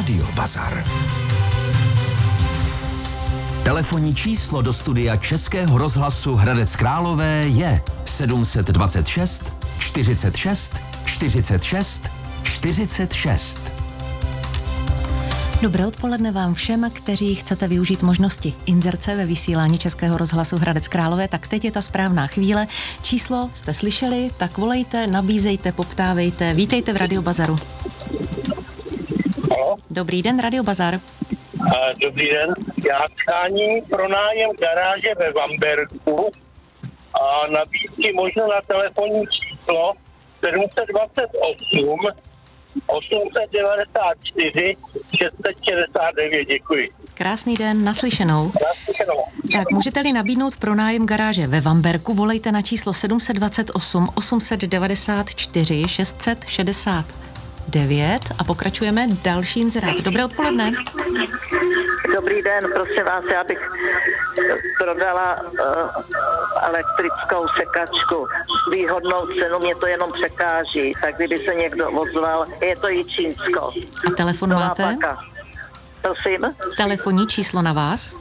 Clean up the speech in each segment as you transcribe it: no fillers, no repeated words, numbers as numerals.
Radio Bazar. Telefonní číslo do studia Českého rozhlasu Hradec Králové je 726 46 46 46. Dobré odpoledne vám všem, kteří chcete využít možnosti inzerce ve vysílání Českého rozhlasu Hradec Králové, tak teď je ta správná chvíle. Číslo jste slyšeli, tak volejte, nabízejte, poptávejte. Vítejte v Radio Bazaru. Dobrý den, Radio Bazar. Dobrý den, já schání pronájem garáže ve Vamberku a nabídky možno na telefonní číslo 728 894 669, děkuji. Krásný den, naslyšenou. Tak můžete-li nabídnout pronájem garáže ve Vamberku, volejte na číslo 728 894 669 a pokračujeme další inzerát. Dobré odpoledne. Dobrý den, prosím vás, já bych prodala elektrickou sekačku. Výhodnou cenu, mě to jenom překáží, tak kdyby se někdo ozval, je to Jičínsko. A telefon máte? Prosím? Telefonní číslo na vás?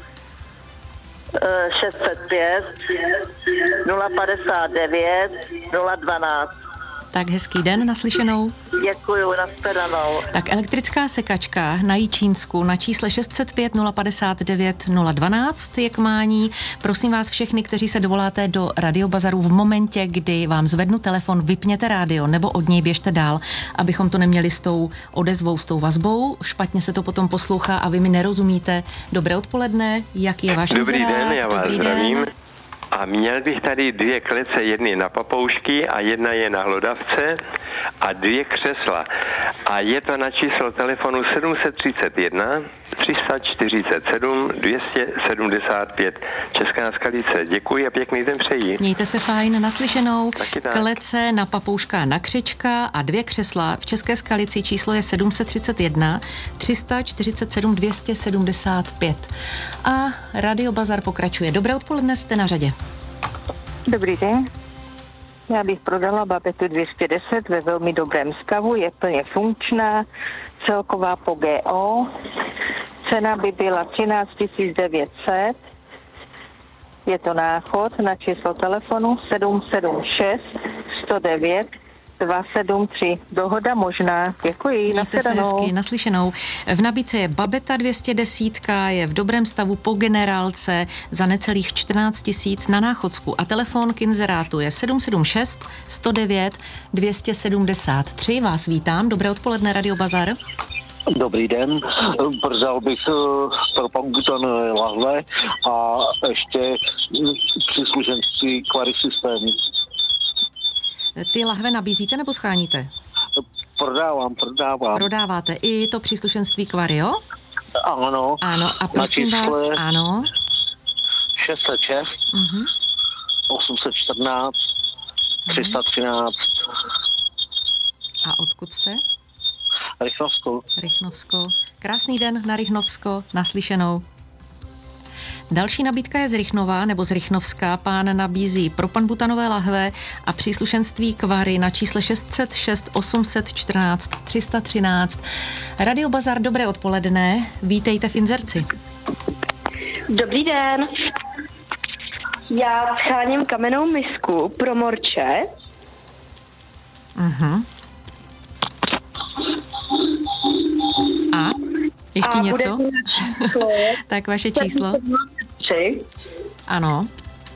605 059 012. Tak hezký den, naslyšenou. Děkuju, nashledanou. Tak elektrická sekačka na Jičínsku na čísle 605 059 012 je k mání. Prosím vás všechny, kteří se dovoláte do Radio Bazaru v momentě, kdy vám zvednu telefon, vypněte rádio nebo od něj běžte dál, abychom to neměli s tou odezvou, s tou vazbou. Špatně se to potom poslouchá a vy mi nerozumíte. Dobré odpoledne, jaký je váš Dobrý inzerát? den, já vás zdravím. A měl bych tady 2 klece, jedny na papoušky a jedna je na hlodavce a 2 křesla. A je to na číslo telefonu 731 347 275 Česká Skalice. Děkuji a pěkný den přeji. Mějte se fajn, naslyšenou. Klece na papouška, na křečka a 2 křesla. V České Skalici číslo je 731 347 275. A Radio Bazar pokračuje. Dobré odpoledne, jste na řadě. Dobrý den. Já bych prodala babetu 210 ve velmi dobrém stavu, je plně funkčná, celková po GO. Cena by byla 13 900. Je to náchod na číslo telefonu 776 109 273. Dohoda možná. Děkuji. Mějte se hezky, naslyšenou. V nabídce je babeta 210, je v dobrém stavu po generálce za necelých 14 000 na Náchodsku. A telefon k inzerátu je 776 109 273. Vás vítám. Dobré odpoledne, Radio Bazar. Dobrý den, prodal bych pro pan Butan lahve a ještě příslušenství Quary systému. Ty lahve nabízíte nebo scháníte? Prodávám. Prodáváte i to příslušenství Quary, jo? Ano. Ano, a prosím vás, ano. 606 814 313. A odkud jste? Rychnovsko. Krásný den na Rychnovsko, naslyšenou. Další nabídka je z Rychnova nebo z Rychnovska. Pán nabízí pro panbutanové lahve a příslušenství Quary na čísle 606 814 313. Radio Bazar, dobré odpoledne. Vítejte v inzerci. Dobrý den. Já scháním kamennou misku pro morče. A ještě něco? Tak vaše číslo. ano.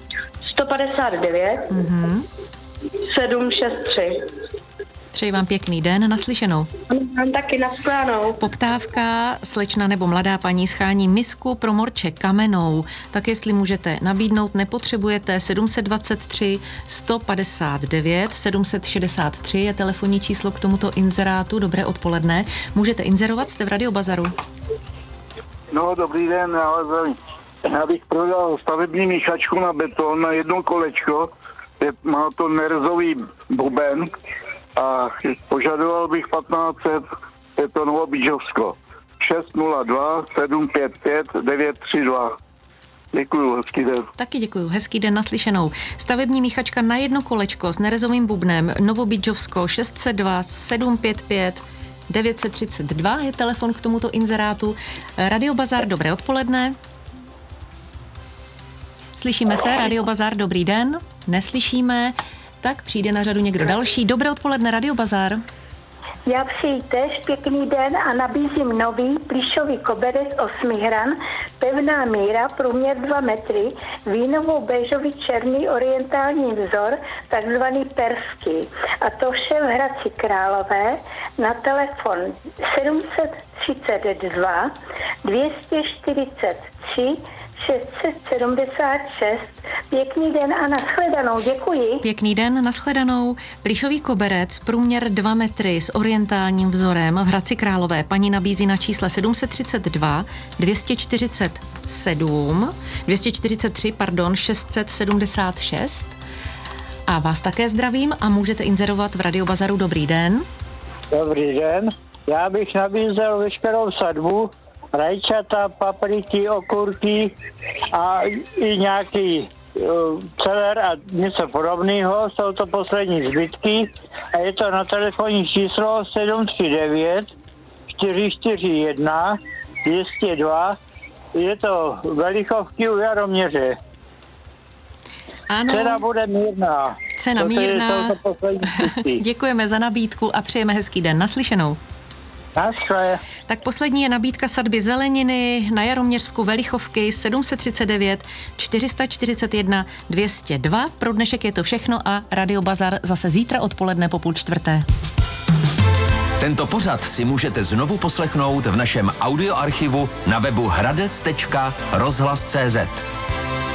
159 763. Přeji vám pěkný den, naslyšenou. Mám taky nashledanou. Poptávka, slečna nebo mladá paní schání misku pro morče kamennou. Tak jestli můžete nabídnout, nepotřebujete. 723 159 763 je telefonní číslo k tomuto inzerátu. Dobré odpoledne. Můžete inzerovat, jste v Radio Bazaru. No, dobrý den, ale já bych prodal stavební míchačku na beton na 1 kolečko. Má to nerzový buben a požadoval bych 1500, je to Novobížovsko. 602 755 932. Děkuju, hezký den. Taky děkuju, hezký den, naslyšenou. Stavební míchačka na 1 kolečko s nerezovým bubnem, Novobížovsko 602 755 932 je telefon k tomuto inzerátu. Radio Bazar, dobré odpoledne. Slyšíme se, Radio Bazar, dobrý den. Neslyšíme, tak přijde na řadu někdo další. Dobré odpoledne, Radio Bazar. Já přeji též pěkný den a nabízím nový plíšový koberec 8 hran, pevná míra, průměr 2 metry, vínovou béžový černý orientální vzor, takzvaný perský. A to vše v Hradci Králové na telefon 732 243 676. Pěkný den a nashledanou, děkuji. Pěkný den, nashledanou. Plíšový koberec, průměr 2 metry s orientálním vzorem v Hradci Králové. Paní nabízí na čísle 732 243, 676. A vás také zdravím a můžete inzerovat v Radio Bazaru. Dobrý den. Dobrý den. Já bych nabízel veškerou sadbu, rajčata, papriky, okurky a i nějaký celer a něco podobného. Jsou to poslední zbytky a je to na telefonní číslo 739 441 202. Je to velichovky u Jaroměře. Ano. Cena bude mírná. Cena mírná. Děkujeme za nabídku a přejeme hezký den. Naslyšenou. Naschle. Tak poslední je nabídka sadby zeleniny na Jaroměřsku velichovky 739 441 202. Pro dnešek je to všechno a Radio Bazar zase zítra odpoledne po 3:30. Tento pořad si můžete znovu poslechnout v našem audioarchivu na webu hradec.rozhlas.cz.